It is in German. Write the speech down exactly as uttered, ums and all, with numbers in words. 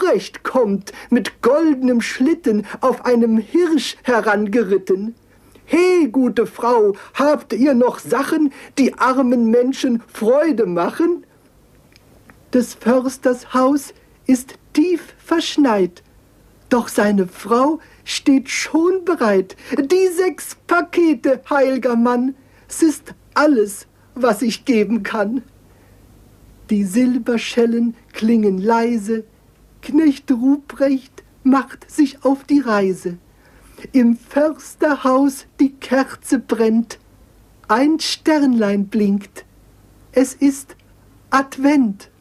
Ruprecht kommt mit goldenem Schlitten auf einem Hirsch herangeritten. He, gute Frau, habt ihr noch Sachen, die armen Menschen Freude machen? Des Försters Haus ist tief verschneit, doch seine Frau steht schon bereit. Die sechs Pakete, heil'ger Mann, s ist alles, was ich geben kann. Die Silberschellen klingen leise, Knecht Ruprecht macht sich auf die Reise. Im Försterhaus die Kerze brennt, ein Sternlein blinkt, es ist Advent.